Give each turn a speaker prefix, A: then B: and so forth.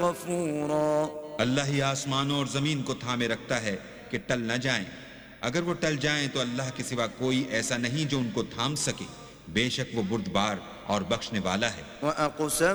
A: غفورا
B: अल्लाह ही आसमानों और जमीन को थामे रखता है कि टल न जाएं। अगर वो टल जाएं तो अल्लाह के सिवा कोई ऐसा नहीं जो उनको थाम सके। बेशक वो बुर्दबार और बख्शने वाला है।